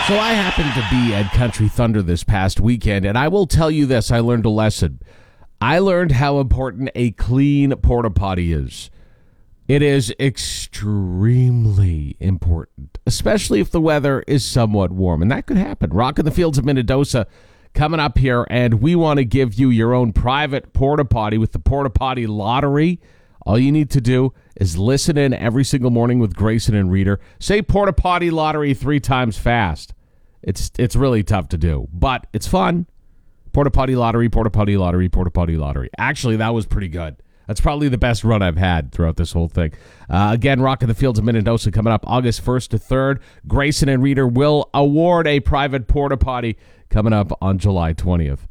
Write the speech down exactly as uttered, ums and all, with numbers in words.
So I happened to be at Country Thunder this past weekend, and I will tell you this, I learned a lesson. I learned how important a clean porta potty is. It is extremely important, especially if the weather is somewhat warm, and that could happen. Rockin' the Fields of Minnedosa coming up here, and we want to give you your own private porta potty with the Porta Potty Lottery. All you need to do is listen in every single morning with Grayson and Reader. Say Porta Potty Lottery three times fast. It's it's really tough to do, but it's fun. Porta Potty Lottery, Porta Potty Lottery, Porta Potty Lottery. Actually, that was pretty good. That's probably the best run I've had throughout this whole thing. Uh, again, Rockin' the Fields of Minnedosa coming up August first to third. Grayson and Reader will award a private porta potty coming up on July twentieth.